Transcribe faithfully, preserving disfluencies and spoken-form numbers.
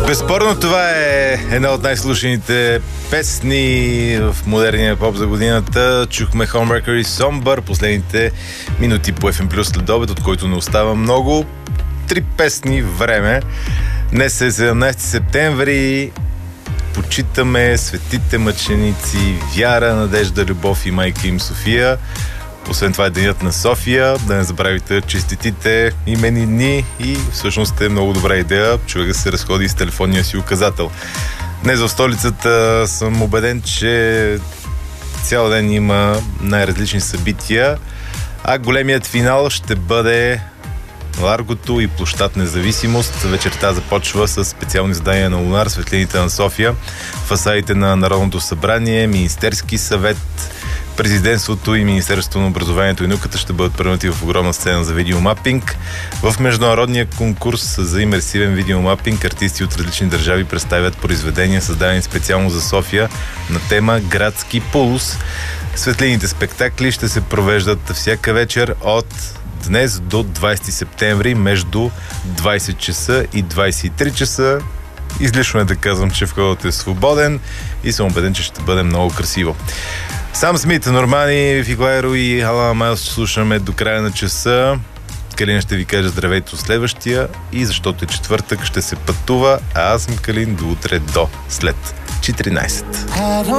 Безспорно това е една от най-слушаните песни в модерния поп за годината. Чухме Homewrecker и Somber последните минути по еф ем Плюс след обед, от който не остава много. Три песни време. Днес е седемнайсети септември. Почитаме светите мъченици Вяра, Надежда, Любов и майка им София. Освен това е денят на София. Да не забравите честитите имени дни и всъщност е много добра идея човек да се разходи с телефонния си указател. Днес в столицата съм убеден, че цял ден има най-различни събития, а големият финал ще бъде Ларгото и площад Независимост. Вечерта започва с специални задания на Лунар, светлините на София, фасадите на Народното събрание, Министерски съвет, Президентството и Министерството на образованието и науката ще бъдат превърнати в огромна сцена за видеомапинг. В международния конкурс за имерсивен видеомапинг артисти от различни държави представят произведения, създадени специално за София на тема Градски пулс. Светлините спектакли ще се провеждат всяка вечер от днес до двайсети септември между двайсет часа и двайсет и три часа. Излишно е да казвам, че входът е свободен и съм убеден, че ще бъде много красиво. Сам Смит, Нормани, Фиглайро и Алана Майлс слушаме до края на часа. Калин ще ви каже здравейте от следващия и защото е четвъртък ще се пътува, а аз съм Калин до утре до след четиринайсет.